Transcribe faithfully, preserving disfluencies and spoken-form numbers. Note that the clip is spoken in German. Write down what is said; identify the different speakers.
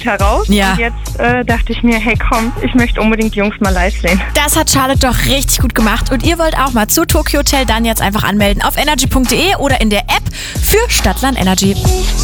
Speaker 1: heraus.
Speaker 2: Ja.
Speaker 1: Und jetzt äh, dachte ich mir, hey komm, ich möchte unbedingt die Jungs mal live sehen.
Speaker 2: Das hat Charlotte doch richtig gut gemacht. Und ihr wollt auch mal zu Tokyo Hotel, dann jetzt einfach anmelden auf energy punkt de oder in der App für Stadtland Energy.